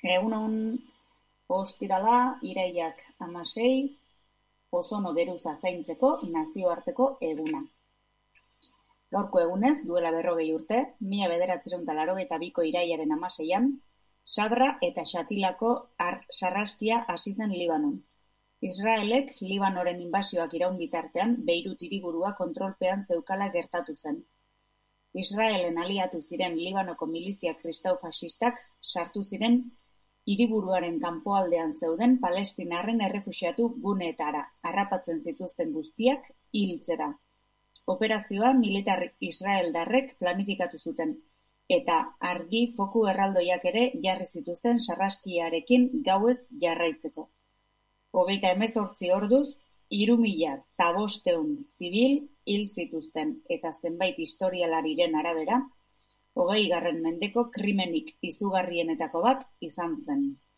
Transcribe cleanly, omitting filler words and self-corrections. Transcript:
Egunon ostirala, irailak 16, ozono geruza zaintzeko nazioarteko eguna. Gaurko egunez, duela 40 urte, 1982ko irailaren 16an, Sabra eta Shatilako sarraskia hasi zen Libanon. Israelek Libanoren inbasioak iraun bitartean Beirut hiriburua kontrolpean zeukala gertatu zen. Israelen aliatu ziren Libanoko milizia kristau faxistak sartu ziren hiriburuaren kanpoaldean zeuden palestinarren errefuxiatu guneetara, harrapatzen zituzten guztiak hiltzera. Operazioa militar israeldarrek planifikatu zuten, eta argi foku erraldoiak ere jarri zituzten sarraskiarekin gauez jarraitzeko. 38 orduz, 3.500 zibil hil zituzten, eta zenbait historialariren arabera, 20. mendeko krimenik izugarrienetako bat izan zen.